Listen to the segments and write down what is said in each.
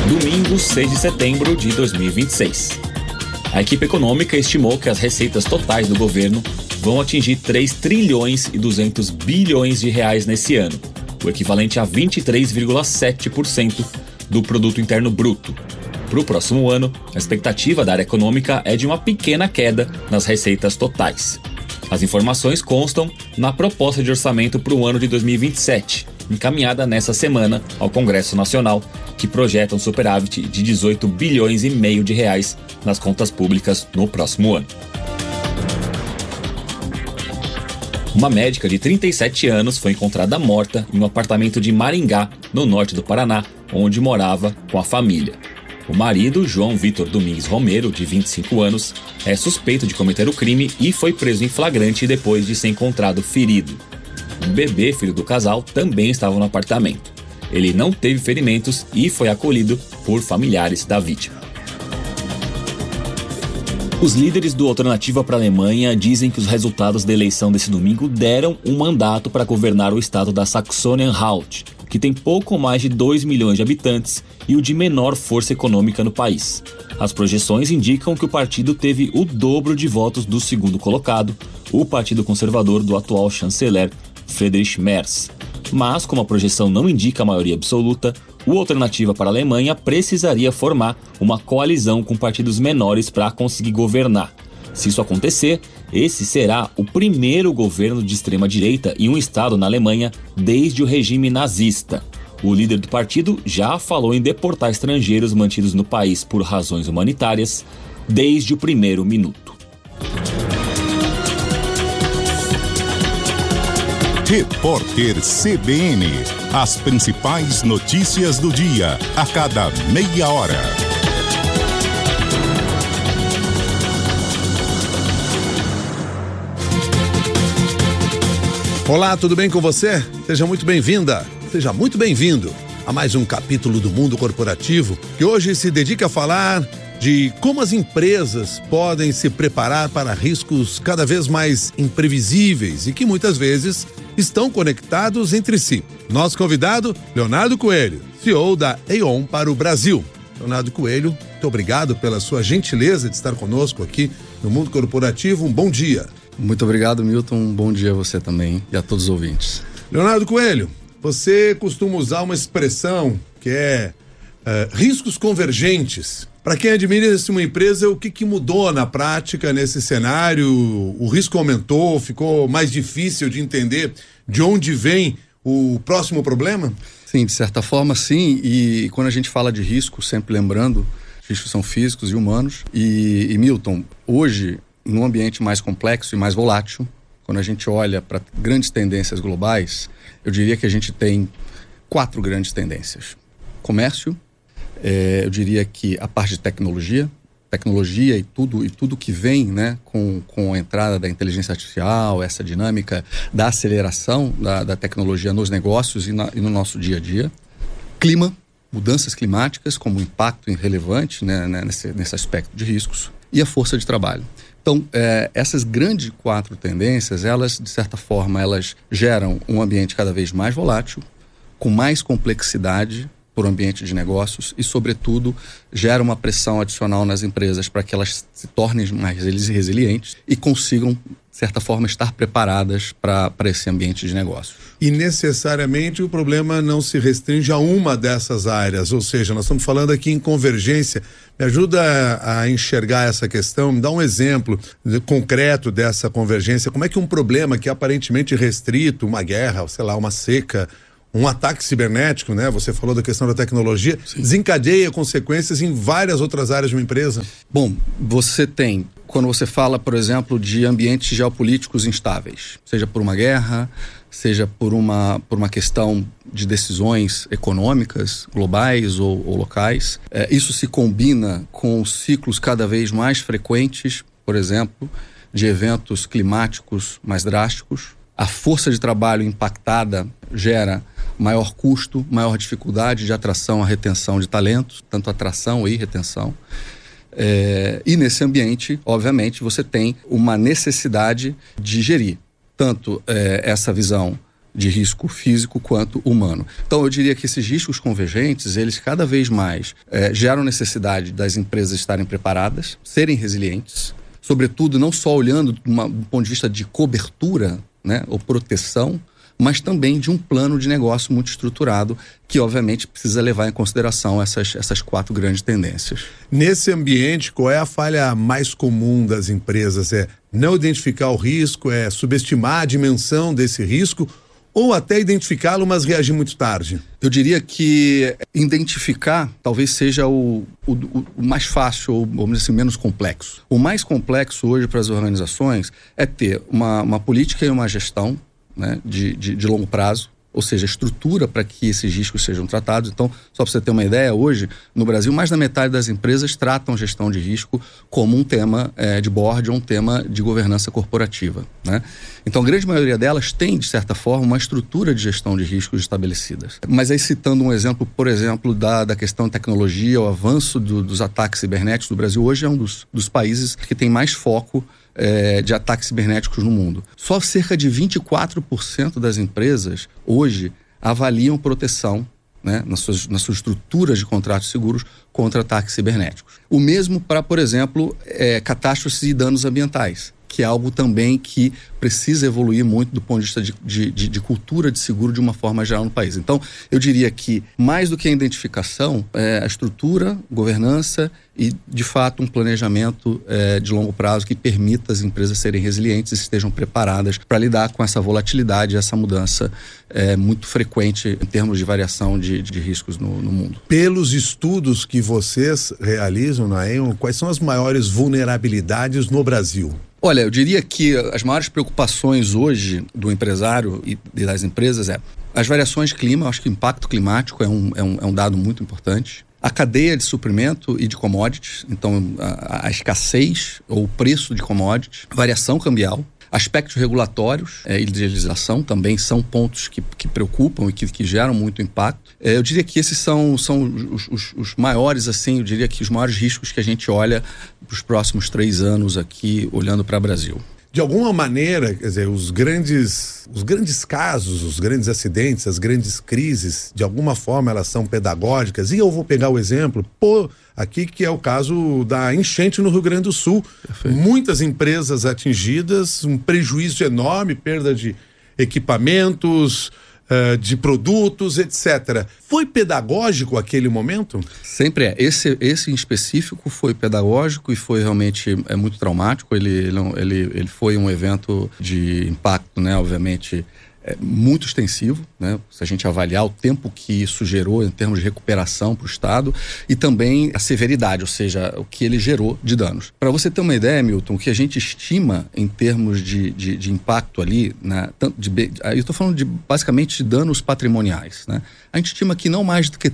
Domingo, 6 de setembro de 2026. A equipe econômica estimou que as receitas totais do governo vão atingir 3 trilhões e 200 bilhões de reais nesse ano, o equivalente a 23,7% do produto interno bruto. Para o próximo ano, a expectativa da área econômica é de uma pequena queda nas receitas totais. As informações constam na proposta de orçamento para o ano de 2027, encaminhada nesta semana ao Congresso Nacional, que projeta um superávit de 18 bilhões e meio de reais nas contas públicas no próximo ano. Uma médica de 37 anos foi encontrada morta em um apartamento de Maringá, no norte do Paraná, onde morava com a família. O marido, João Vitor Domingues Romero, de 25 anos, é suspeito de cometer o crime e foi preso em flagrante depois de ser encontrado ferido. Um bebê, filho do casal, também estava no apartamento. Ele não teve ferimentos e foi acolhido por familiares da vítima. Os líderes do Alternativa para a Alemanha dizem que os resultados da eleição desse domingo deram um mandato para governar o estado da Saxônia-Anhalt, que tem pouco mais de 2 milhões de habitantes e o de menor força econômica no país. As projeções indicam que o partido teve o dobro de votos do segundo colocado, o Partido Conservador do atual chanceler Friedrich Merz. Mas, como a projeção não indica a maioria absoluta, o Alternativa para a Alemanha precisaria formar uma coalizão com partidos menores para conseguir governar. Se isso acontecer, esse será o primeiro governo de extrema-direita em um estado na Alemanha desde o regime nazista. O líder do partido já falou em deportar estrangeiros mantidos no país por razões humanitárias desde o primeiro minuto. Repórter CBN. As principais notícias do dia, a cada meia hora. Olá, tudo bem com você? Seja muito bem-vinda, seja muito bem-vindo a mais um capítulo do Mundo Corporativo, que hoje se dedica a falar de como as empresas podem se preparar para riscos cada vez mais imprevisíveis e que muitas vezes estão conectados entre si. Nosso convidado, Leonardo Coelho, CEO da Aon para o Brasil. Leonardo Coelho, muito obrigado pela sua gentileza de estar conosco aqui no Mundo Corporativo. Um bom dia. Muito obrigado, Milton. Um bom dia a você também e a todos os ouvintes. Leonardo Coelho, você costuma usar uma expressão que é riscos convergentes. Para quem administra uma empresa, o que mudou na prática nesse cenário? O risco aumentou? Ficou mais difícil de entender de onde vem o próximo problema? Sim, de certa forma, sim. E quando a gente fala de risco, sempre lembrando, riscos são físicos e humanos. E Milton, hoje, num ambiente mais complexo e mais volátil, quando a gente olha para grandes tendências globais, eu diria que a gente tem 4 grandes tendências. Comércio, eu diria que a parte de tecnologia e tudo que vem, né, com a entrada da inteligência artificial, essa dinâmica da aceleração da tecnologia nos negócios e no nosso dia a dia. Clima, mudanças climáticas como impacto relevante, né, nesse aspecto de riscos. E a força de trabalho. Então, essas grandes 4 tendências, elas, de certa forma, elas geram um ambiente cada vez mais volátil, com mais complexidade por um ambiente de negócios e, sobretudo, gera uma pressão adicional nas empresas para que elas se tornem mais resilientes e consigam, de certa forma, estar preparadas para esse ambiente de negócios. E necessariamente o problema não se restringe a uma dessas áreas, ou seja, nós estamos falando aqui em convergência. Me ajuda a enxergar essa questão, me dá um exemplo concreto dessa convergência. Como é que um problema que é aparentemente restrito, uma guerra, sei lá, uma seca, um ataque cibernético, né? Você falou da questão da tecnologia, sim, desencadeia consequências em várias outras áreas de uma empresa? Bom, você tem, quando você fala, por exemplo, de ambientes geopolíticos instáveis, seja por uma guerra, seja por uma questão de decisões econômicas globais ou locais, isso se combina com ciclos cada vez mais frequentes, por exemplo, de eventos climáticos mais drásticos. A força de trabalho impactada gera maior custo, maior dificuldade de atração e retenção de talentos, tanto atração e retenção. E nesse ambiente, obviamente, você tem uma necessidade de gerir tanto essa visão de risco físico quanto humano. Então, eu diria que esses riscos convergentes, eles cada vez mais geram necessidade das empresas estarem preparadas, serem resilientes, sobretudo não só olhando do ponto de vista de cobertura, né, ou proteção, mas também de um plano de negócio muito estruturado que, obviamente, precisa levar em consideração essas 4 grandes tendências. Nesse ambiente, qual é a falha mais comum das empresas? É não identificar o risco, é subestimar a dimensão desse risco ou até identificá-lo, mas reagir muito tarde? Eu diria que identificar talvez seja o mais fácil, ou vamos dizer assim, menos complexo. O mais complexo hoje para as organizações é ter uma política e uma gestão, né, de longo prazo, ou seja, estrutura para que esses riscos sejam tratados. Então, só para você ter uma ideia, hoje, no Brasil, mais da metade das empresas tratam gestão de risco como um tema de board ou um tema de governança corporativa, né? Então, a grande maioria delas tem, de certa forma, uma estrutura de gestão de riscos estabelecidas. Mas aí, citando um exemplo, por exemplo, da questão de tecnologia, o avanço dos ataques cibernéticos, o Brasil hoje é um dos países que tem mais foco de ataques cibernéticos no mundo. Só cerca de 24% das empresas hoje avaliam proteção, né, nas suas estruturas de contratos seguros contra ataques cibernéticos. O mesmo para, por exemplo, catástrofes e danos ambientais, que é algo também que precisa evoluir muito do ponto de vista de cultura de seguro de uma forma geral no país. Então, eu diria que mais do que a identificação, a estrutura, governança e, de fato, um planejamento de longo prazo que permita as empresas serem resilientes e estejam preparadas para lidar com essa volatilidade, essa mudança muito frequente em termos de variação de riscos no mundo. Pelos estudos que vocês realizam na Aon, quais são as maiores vulnerabilidades no Brasil? Olha, eu diria que as maiores preocupações hoje do empresário e das empresas as variações de clima. Eu acho que o impacto climático é um dado muito importante. A cadeia de suprimento e de commodities, então a escassez ou o preço de commodities, variação cambial, aspectos regulatórios e de legislação também são pontos que preocupam e que geram muito impacto. Eu diria que esses são os maiores, assim, eu diria que os maiores riscos que a gente olha para os próximos 3 anos aqui, olhando para o Brasil. De alguma maneira, quer dizer, os grandes casos, os grandes acidentes, as grandes crises, de alguma forma elas são pedagógicas. E eu vou pegar o exemplo, aqui que é o caso da enchente no Rio Grande do Sul. Perfeito. Muitas empresas atingidas, um prejuízo enorme, perda de equipamentos, de produtos, etc. Foi pedagógico aquele momento? Sempre é. Esse em específico foi pedagógico e foi realmente muito traumático. Ele foi um evento de impacto, né, obviamente, muito extensivo, né? Se a gente avaliar o tempo que isso gerou em termos de recuperação para o Estado e também a severidade, ou seja, o que ele gerou de danos. Para você ter uma ideia, Milton, o que a gente estima em termos de impacto ali, né, eu estou falando basicamente de danos patrimoniais, né? A gente estima que não mais do que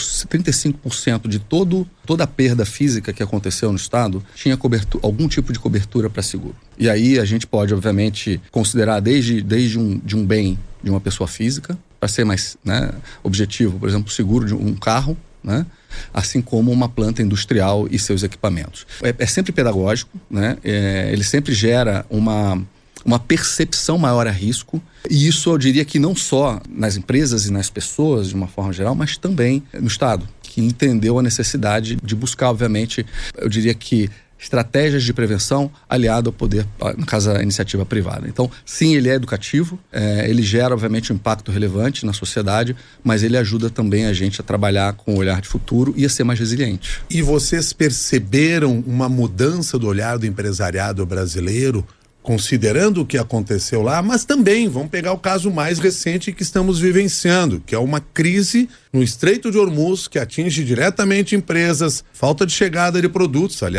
35% de toda a perda física que aconteceu no Estado tinha algum tipo de cobertura para seguro. E aí a gente pode, obviamente, considerar desde um bem de uma pessoa física, para ser mais, né, objetivo, por exemplo, o seguro de um carro, né, assim como uma planta industrial e seus equipamentos. É sempre pedagógico, né, ele sempre gera uma percepção maior a risco, e isso eu diria que não só nas empresas e nas pessoas de uma forma geral, mas também no Estado, que entendeu a necessidade de buscar, obviamente, eu diria que estratégias de prevenção aliado ao poder, no caso, a iniciativa privada. Então, sim, ele é educativo, ele gera, obviamente, um impacto relevante na sociedade, mas ele ajuda também a gente a trabalhar com o olhar de futuro e a ser mais resiliente. E vocês perceberam uma mudança do olhar do empresariado brasileiro, considerando o que aconteceu lá, mas também vamos pegar o caso mais recente que estamos vivenciando, que é uma crise no Estreito de Hormuz que atinge diretamente empresas, falta de chegada de produtos, aliás,